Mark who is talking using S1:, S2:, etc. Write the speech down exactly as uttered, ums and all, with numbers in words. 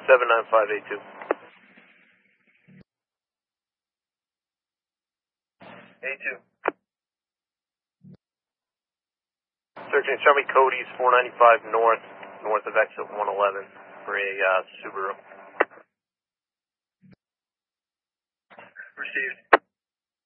S1: seven nine five eight two. eight two. Searching Charlie Cody's four ninety-five north, north of exit one eleven for a uh, Subaru.
S2: Received.